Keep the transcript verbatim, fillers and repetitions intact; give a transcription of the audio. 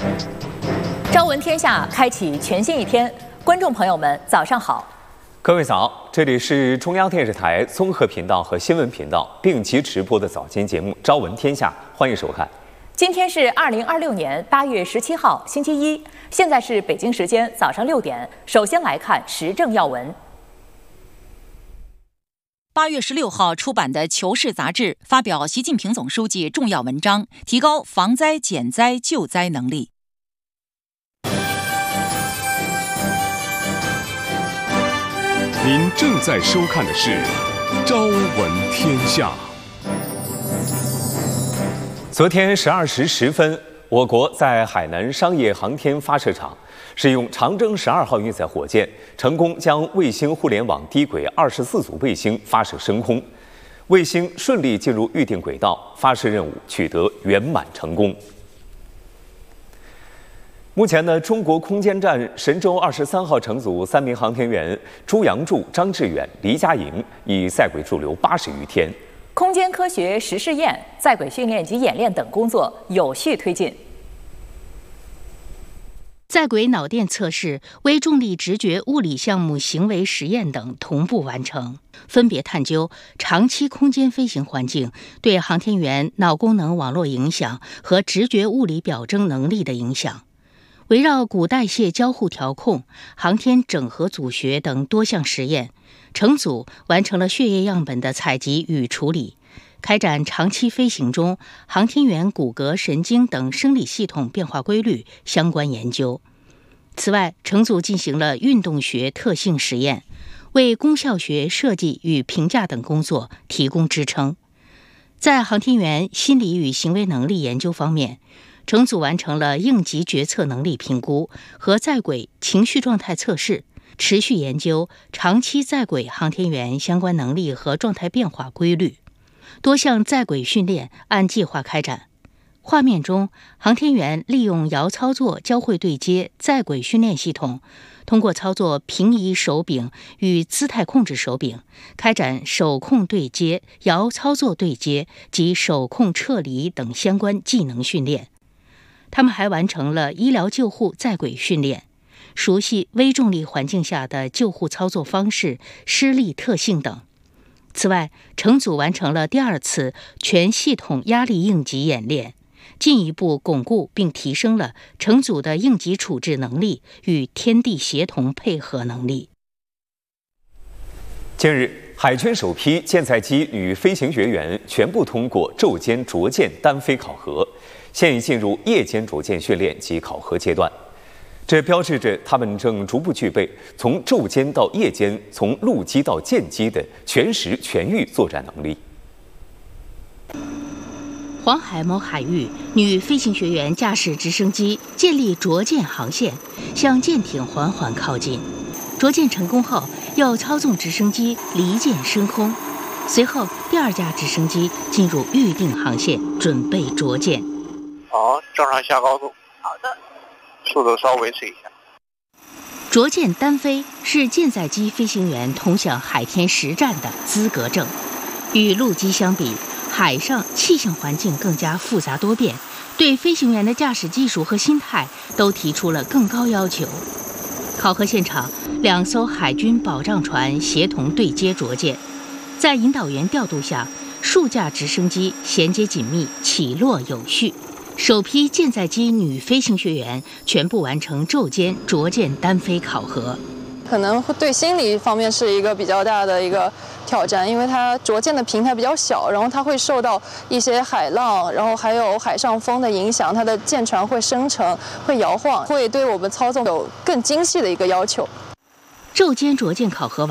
朝闻天下，开启全新一天。观众朋友们，早上好！ 各位早，这里是中央电视台综合频道和新闻频道并集直播的早间节目《朝闻天下》，欢迎收看。 今天是二零二六年八月十七号，星期一，现在是北京时间早上六点。首先来看时政要闻。 八月十六号出版的《求是》杂志发表习近平总书记重要文章，提高防灾减灾救灾能力。 您正在收看的是《朝闻天下》。 昨天十二时十分，我国在海南商业航天发射场使用长征十二号运载火箭，成功将卫星互联网低轨二十四组卫星发射升空，卫星顺利进入预定轨道，发射任务取得圆满成功。目前呢，中国空间站神舟二十三号乘组三名航天员朱杨柱、张志远、黎佳莹已在轨驻留八十余天。 空间科学实试验、在轨训练及演练等工作有序推进。 在轨脑电测试、微重力直觉物理项目行为实验等同步完成，分别探究长期空间飞行环境对航天员脑功能网络影响和直觉物理表征能力的影响。围绕骨代谢交互调控、航天整合组学等多项实验，乘组完成了血液样本的采集与处理，开展长期飞行中航天员骨骼、神经等生理系统变化规律相关研究。此外，乘组进行了运动学特性实验，为功效学设计与评价等工作提供支撑。在航天员心理与行为能力研究方面，乘组完成了应急决策能力评估和在轨情绪状态测试，持续研究长期在轨航天员相关能力和状态变化规律。多项在轨训练按计划开展。画面中，航天员利用遥操作交会对接在轨训练系统，通过操作平移手柄与姿态控制手柄，开展手控对接、遥操作对接及手控撤离等相关技能训练。他们还完成了医疗救护在轨训练，熟悉微重力环境下的救护操作方式、施力特性等。此外，乘组完成了第二次全系统压力应急演练，进一步巩固并提升了乘组的应急处置能力与天地协同配合能力。 近日，海军首批舰载机女飞行学员全部通过昼间着舰单飞考核，现已进入夜间着舰训练及考核阶段。这标志着他们正逐步具备从昼间到夜间、从陆基到舰机的全时全域作战能力。 黄海某海域，女飞行学员驾驶直升机建立着舰航线，向舰艇缓缓靠近。着舰成功后，又操纵直升机离舰升空。随后，第二架直升机进入预定航线，准备着舰。 好，正常下高度。好的。速度稍维持一下。 着舰单飞是舰载机飞行员通向海天实战的资格证。与陆基相比，海上气象环境更加复杂多变，对飞行员的驾驶技术和心态都提出了更高要求。考核现场，两艘海军保障船协同对接着舰，在引导员调度下，数架直升机衔接紧密，起落有序。首批舰载机女飞行学员全部完成昼间着舰单飞考核。 可能对心理方面是一个比较大的一个挑战，因为它着舰的平台比较小，然后它会受到一些海浪，然后还有海上风的影响，它的舰船会生成、会摇晃，会对我们操纵有更精细的一个要求。 昼间着舰考核完